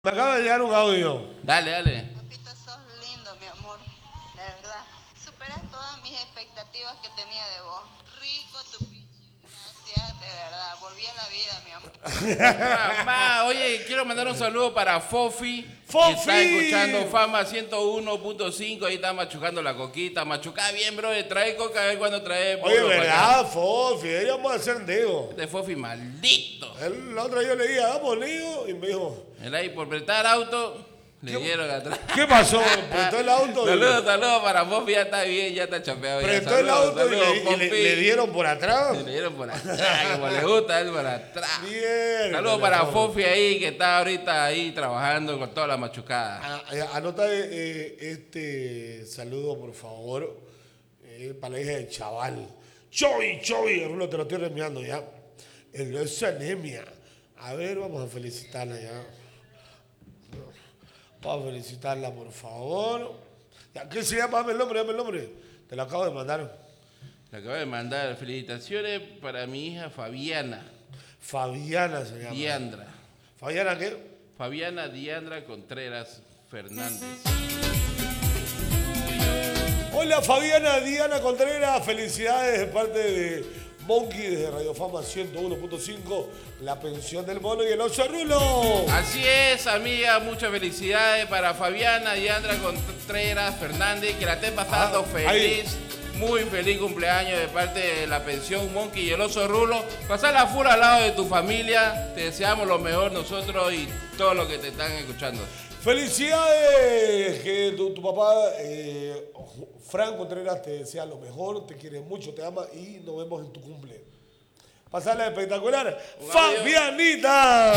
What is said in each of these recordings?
Me acaba de llegar un audio. Dale, dale. Papito, sos lindo, mi amor. De verdad. Superas todas mis expectativas que tenía de vos. Rico tu pichi. Gracias, de verdad. Volví a la vida, mi amor. Mamá, oye, quiero mandar un saludo para Fofi. ¡Fofi! Que está escuchando Fama 101.5. Ahí está machucando la coquita. Machucá bien, bro. Trae coca a ver cuando trae. Oye, polo para acá. ¿verdad, Fofi? Deberíamos hacer Nego. Este Fofi maldito. La otra yo le dije, hagamos Nego, y me dijo, El ahí por prestar auto, le dieron atrás. ¿qué pasó? Prestó el auto. Saludos para Fofi, ya está bien, ya está chapeado. Prestó el auto y le dieron por atrás. Le dieron por atrás, como le gusta él por atrás. Bien. Saludos para Fofi ahí, que está ahorita ahí trabajando con toda la machucada. Anota este saludo, por favor, para la hija del chaval. Choy, Rulo, te lo estoy reenviando ya. Es anemia. A ver, vamos a felicitarla ya. Vamos a felicitarla, por favor. Ya, ¿qué se llama? Dame el nombre. Te lo acabo de mandar. Le acabo de mandar felicitaciones para mi hija Fabiana Fabiana se llama. Diandra. ¿Fabiana qué? Fabiana Diandra Contreras Fernández. Hola Fabiana Diana Contreras, felicidades de parte de Monkey desde Radio Fama 101.5, la pensión del mono y el oso rulo. Así es, amiga, muchas felicidades para Fabiana Diandra Contreras Fernández, que la esté pasando feliz. Muy feliz cumpleaños de parte de la pensión Monkey y el oso rulo. Pasarla full al lado de tu familia. Te deseamos lo mejor nosotros y todos los que te están escuchando. Felicidades, que tu papá, Frank Contreras, te desea lo mejor, te quiere mucho, te ama y nos vemos en tu cumple. Pasarla espectacular. ¡Fabianita!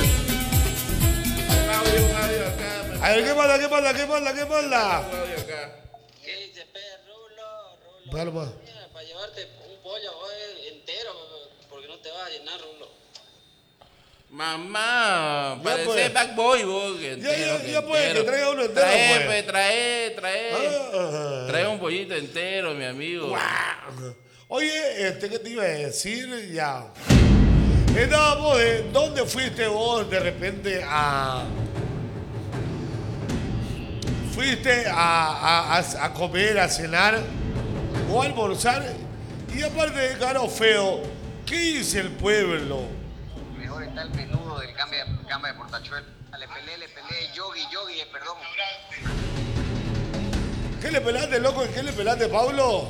Un audio acá. A ver, ¿qué manda? Un audio acá. ¿Qué dice, Rulo? Palma. Para llevarte un pollo entero, porque no te vas a llenar, Rulo. Mamá, Ya, parece pues. Bad Boy, vos. Ya puede, que traiga uno entero, pues. Trae. Ah. Trae un pollito entero, mi amigo. Guau. Oye, ¿qué te iba a decir? Ya. Estábamos ¿dónde fuiste vos de repente a... Fuiste a comer, a cenar o a almorzar? Y aparte de caro feo, ¿qué dice el pueblo? Mejor está el menudo del cama de Portachuelo. Le peleé, yogi, perdón. ¿Qué le pelaste, loco? ¿Qué le pelaste, Pablo?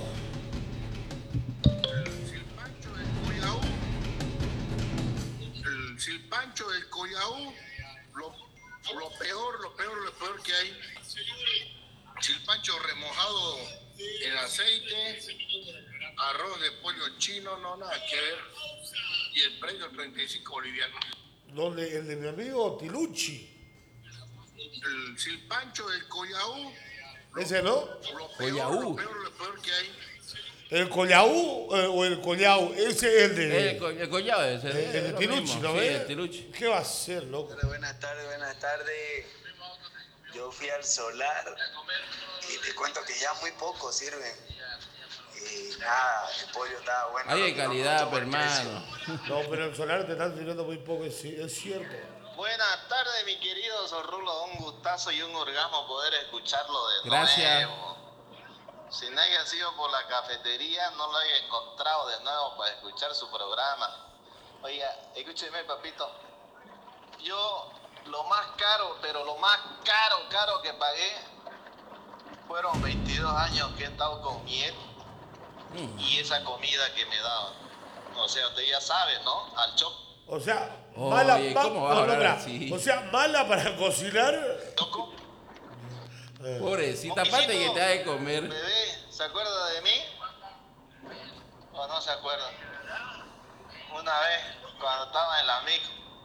El silpancho del Coyaú, lo peor que hay. Silpancho remojado en aceite, arroz de pollo chino, no nada que ver. Y el precio 35 bolivianos. ¿Dónde? El de mi amigo Tiluchi. El silpancho del Coyaú, ¿Ese no? Coyaú. lo peor que hay. ¿El Collaú o el Collao? Ese es el de... El collado ese. el de lo Tiluchi, mismo, ¿no sí, ves? el Tiluchi. ¿Qué va a hacer, loco? Buenas tardes. Yo fui al solar y te cuento que ya muy poco sirven. Y nada, el pollo estaba bueno. Ahí hay no calidad, mucho por el hermano. No, pero el solar te están sirviendo muy poco, es cierto. Buenas tardes, mi querido Zorrulo. Un gustazo y un orgasmo poder escucharlo de Gracias. nuevo. Si no haya sido por la cafetería, no lo haya encontrado de nuevo para escuchar su programa. Oiga, escúcheme, papito. Yo, lo más caro, pero lo más caro que pagué, fueron 22 años que he estado con miel y esa comida que me daban. O sea, usted ya sabe, ¿no? Al chop. O sea, Oye, mala... ¿cómo vas a hablar mira, así? O sea, mala para cocinar. ¿Loco? Pobrecita, aparte que te ha de comer. Bebé, ¿se acuerda de mí? ¿O no se acuerda? Una vez, cuando estaba en la MIC,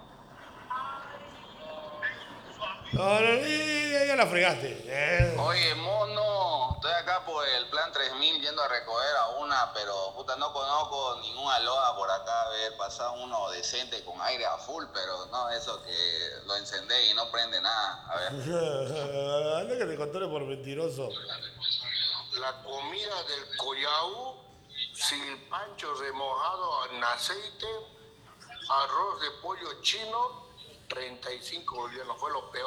No, ya la fregaste. oye, mono, estoy acá por el plan 3000 yendo a recoger a una, pero puta, no conozco ningún aloha por acá. A ver, pasado uno decente con aire a full, pero no, eso que lo encendé y no prende nada. A ver. Anda que te controle por mentiroso. La comida del Coyaú, silpancho remojado en aceite, arroz de pollo chino 35 bolivianos, fue lo peor.